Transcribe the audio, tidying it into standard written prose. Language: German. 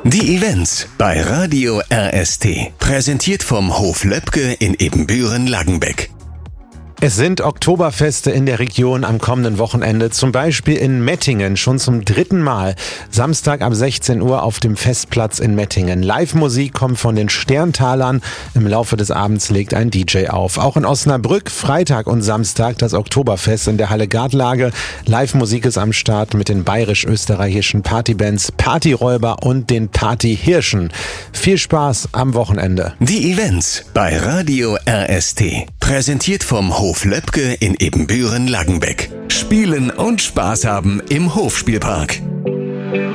Die Events bei Radio RST. Präsentiert vom Hof Löbke in Ebenbüren-Langenbeck. Es sind Oktoberfeste in der Region am kommenden Wochenende, zum Beispiel in Mettingen, schon zum 3. Mal. Samstag ab 16 Uhr auf dem Festplatz in Mettingen. Live-Musik kommt von den Sterntalern. Im Laufe des Abends legt ein DJ auf. Auch in Osnabrück Freitag und Samstag das Oktoberfest in der Halle Gartlage. Live-Musik ist am Start mit den bayerisch-österreichischen Partybands Partyräuber und den Partyhirschen. Viel Spaß am Wochenende. Die Events bei Radio RST. Präsentiert vom Hof Löbke in Ebenbüren-Langenbeck. Spielen und Spaß haben im Hofspielpark.